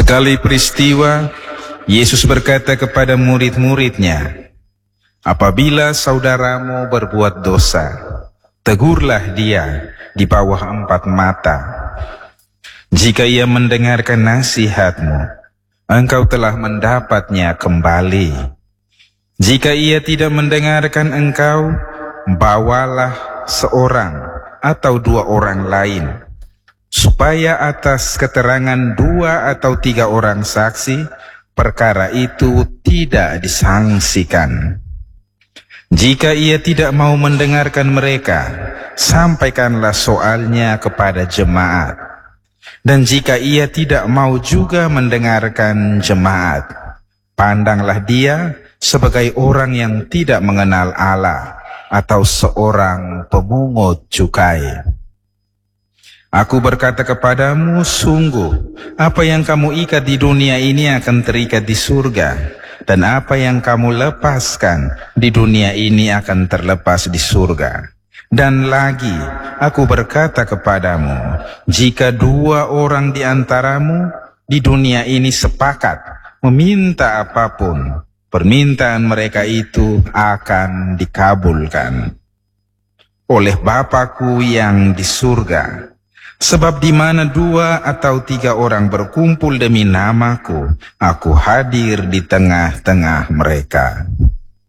Sekali peristiwa, Yesus berkata kepada murid-muridnya, "Apabila saudaramu berbuat dosa, tegurlah dia di bawah 4 mata. Jika ia mendengarkan nasihatmu, engkau telah mendapatnya kembali. Jika ia tidak mendengarkan engkau, bawalah seorang atau 2 orang lain, supaya atas keterangan 2 atau 3 orang saksi, perkara itu tidak disangsikan. Jika ia tidak mau mendengarkan mereka, sampaikanlah soalnya kepada jemaat. Dan jika ia tidak mau juga mendengarkan jemaat, pandanglah dia sebagai orang yang tidak mengenal Allah atau seorang pemungut cukai. Aku berkata kepadamu, sungguh, apa yang kamu ikat di dunia ini akan terikat di surga, dan apa yang kamu lepaskan di dunia ini akan terlepas di surga. Dan lagi, aku berkata kepadamu, jika 2 orang di antaramu di dunia ini sepakat meminta apapun, permintaan mereka itu akan dikabulkan oleh Bapa-Ku yang di surga. Sebab di mana 2 atau 3 orang berkumpul demi nama-Ku, Aku hadir di tengah-tengah mereka."